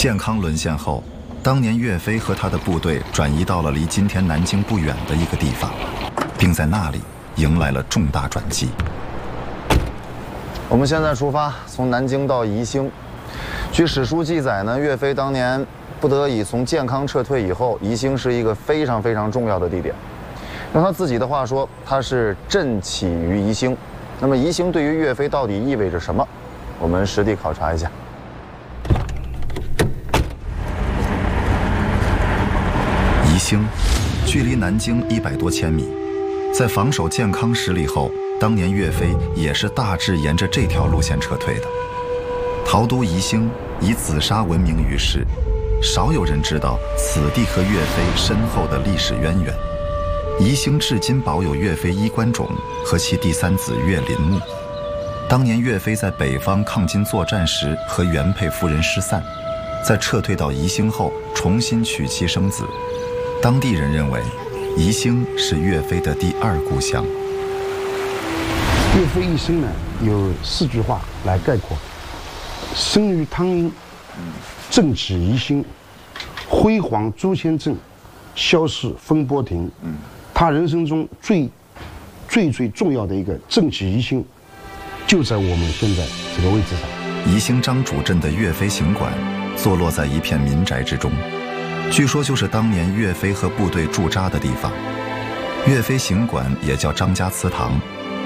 建康沦陷后，当年岳飞和他的部队转移到了离今天南京不远的一个地方，并在那里迎来了重大转机。 我们现在出发，从南京到宜兴。据史书记载呢，岳飞当年不得已从建康撤退以后，宜兴是一个非常非常重要的地点。用他自己的话说，他是振起于宜兴。那么宜兴对于岳飞到底意味着什么？我们实地考察一下。 宜兴距离南京100多千米，在防守建康失利后，当年岳飞也是大致沿着这条路线撤退的。陶都宜兴以紫砂闻名于世，少有人知道此地和岳飞深厚的历史渊源。宜兴至今保有岳飞衣冠冢和其第三子岳林墓。当年岳飞在北方抗金作战时和原配夫人失散，在撤退到宜兴后重新娶妻生子。当地人认为，宜兴是岳飞的第二故乡。 岳飞一生呢，有4句话来概括：生于汤阴，振起宜兴，辉煌朱仙镇，消逝风波亭。他人生中最重要的一个振起宜兴，就在我们现在这个位置上。 宜兴张主镇的岳飞行馆坐落在一片民宅之中，据说就是当年岳飞和部队驻扎的地方。岳飞行馆也叫张家祠堂，